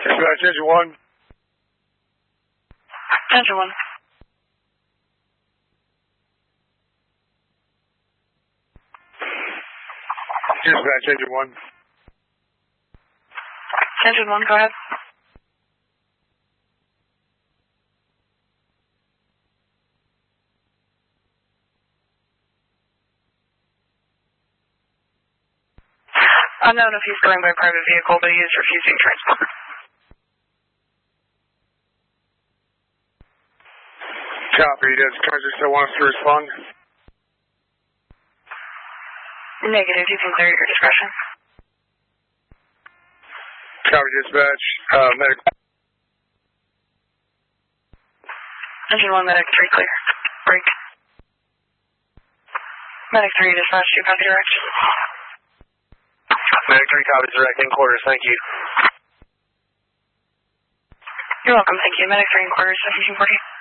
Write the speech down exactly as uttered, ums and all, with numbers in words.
Dispatch, engine one. Engine one. Dispatch, engine one. Engine one, go ahead. Unknown if he's going by private vehicle, but he is refusing transport. Copy, does Kaiser still want us to respond? Negative, you can clear at your discretion. Copy, dispatch. Uh, medic. Engine one, medic three, clear. Break. Medic three, dispatch, you copy direct. Medic three copies direct in quarters, thank you. You're welcome, thank you. Medic three in quarters, seventeen forty.